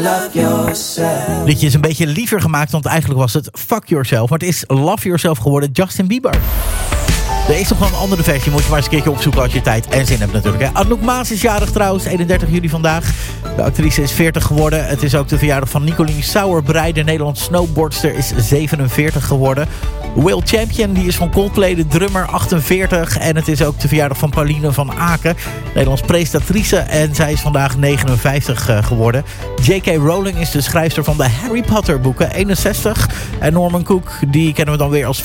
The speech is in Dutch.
Love Yourself. Liedje is een beetje liever gemaakt, want eigenlijk was het Fuck Yourself. Maar het is Love Yourself geworden, Justin Bieber. Er is nog wel een andere versie, moet je maar eens een keertje opzoeken als je tijd en zin hebt natuurlijk. Hè. Anouk Maas is jarig trouwens, 31 juli vandaag. De actrice is 40 geworden. Het is ook de verjaardag van Nicolien Sauerbrei, de Nederlandse snowboardster, is 47 geworden. Will Champion, die is van Coldplay, de drummer, 48. En het is ook de verjaardag van Pauline van Aken, Nederlands presentatrice. En zij is vandaag 59 geworden. J.K. Rowling is de schrijfster van de Harry Potter boeken, 61. En Norman Cook, die kennen we dan weer als